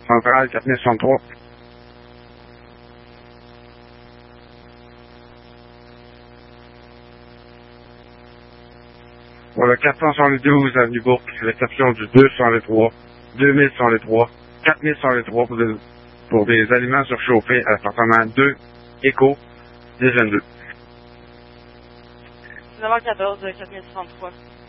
centrale 4063. Pour le 472 avenue Bourque, réception du 203, 2103, 4103 pour des aliments surchauffés à l'appartement 2, Éco, 1022. 9h14, 4063.